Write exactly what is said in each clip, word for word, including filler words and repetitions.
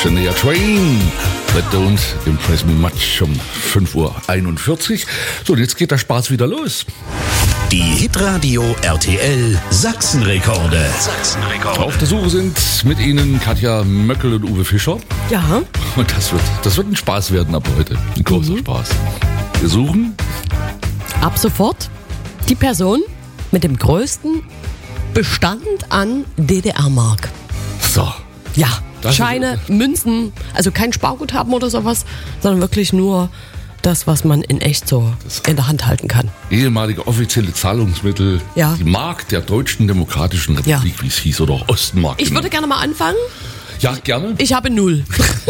Shania Twain. But don't impress me much um fünf Uhr einundvierzig. So, und jetzt geht der Spaß wieder los. Die Hitradio R T L Sachsenrekorde. Sachsenrekorde. Auf der Suche sind mit Ihnen Katja Möckel und Uwe Fischer. Ja. Und das wird, das wird ein Spaß werden ab heute. Ein großer mhm. Spaß. Wir suchen ab sofort die Person mit dem größten Bestand an D D R-Mark. So. Ja, das Scheine, Münzen, also kein Sparguthaben oder sowas, sondern wirklich nur das, was man in echt so in der Hand halten kann. Ehemalige offizielle Zahlungsmittel, ja. Die Mark der Deutschen Demokratischen Republik, ja. Wie es hieß, oder auch Ostmark. Ich würde gerne mal anfangen. Ja, gerne. Ich habe null.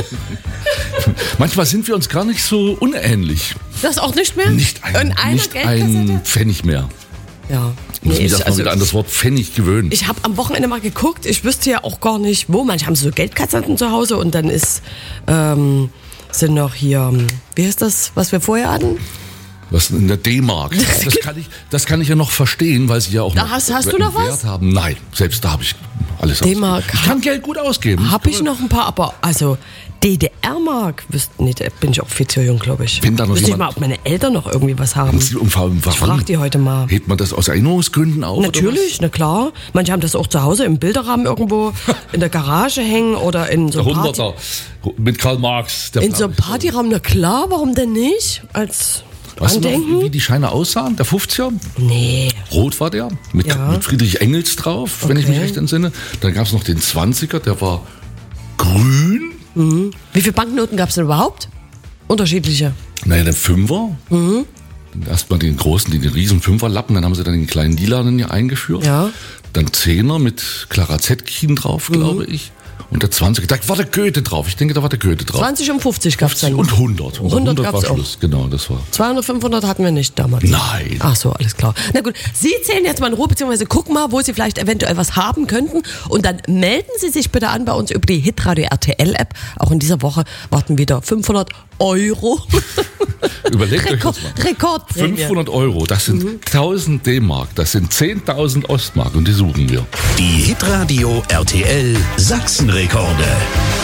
Manchmal sind wir uns gar nicht so unähnlich. Das auch nicht mehr? Nicht ein, nicht ein Pfennig mehr. Ja. Ich muss nee, mich erst also mal wieder an das Wort Pfennig gewöhnen. Ich habe am Wochenende mal geguckt, ich wüsste ja auch gar nicht, wo. Manche haben so Geldkasten zu Hause und dann ist, ähm, sind noch hier, wie heißt das, was wir vorher hatten? Was in der D-Mark. Das kann ich, das kann ich ja noch verstehen, weil sie ja auch da noch hast, hast Wert du noch was? haben. Nein, selbst da habe ich alles D-Mark. ausgegeben. Ich kann Geld gut ausgeben. Habe ich noch ein paar, aber also D D R-Mark, nee, da bin ich auch viel zu jung, glaube ich. Wenn da noch Wüsste ich mal, ob meine Eltern noch irgendwie was haben. Sie umfahren, ich frage die heute mal. Hebt man das aus Erinnerungsgründen auf? Natürlich, na klar. Manche haben das auch zu Hause im Bilderrahmen irgendwo in der Garage hängen oder in so einem hunderter mit Karl Marx. Der in so einem Partyraum, na klar, warum denn nicht? Als Weißt Andenken? du noch, wie die Scheine aussahen? Der fünfziger? Nee. Rot war der, mit, ja. mit Friedrich Engels drauf, okay. wenn ich mich recht entsinne. Dann gab es noch den zwanziger, der war grün. Mhm. Wie viele Banknoten gab es denn überhaupt? Unterschiedliche? Naja, der Fünfer. Mhm. Erstmal den großen, den riesen Fünferlappen, dann haben sie dann den kleinen lilanen hier eingeführt. Ja. Dann Zehner mit Clara Zetkin drauf, mhm. glaube ich. Und der zwanziger, da war der Goethe drauf. Ich denke, da war der Goethe drauf. zwanzig und fünfzig gab es dann. Und hundert. Und hundert, hundert war gab's Schluss. Auch. Genau, das war. zweihundert, fünfhundert hatten wir nicht damals. Nein. Ach so, alles klar. Na gut, Sie zählen jetzt mal in Ruhe, beziehungsweise gucken mal, wo Sie vielleicht eventuell was haben könnten. Und dann melden Sie sich bitte an bei uns über die Hitradio R T L App. Auch in dieser Woche warten wieder fünfhundert Euro. Überlegt Rekord, euch das mal. Rekordprämie. fünfhundert Euro, das sind mhm. tausend D-Mark, das sind zehntausend Ostmark und die suchen wir. Die Hitradio R T L Sachsenrekorde.